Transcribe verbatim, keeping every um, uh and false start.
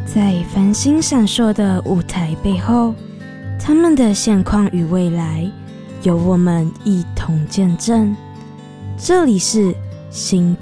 在繁星闪烁的舞台背后，他们的现况与未来，由我们一同见证。这里是星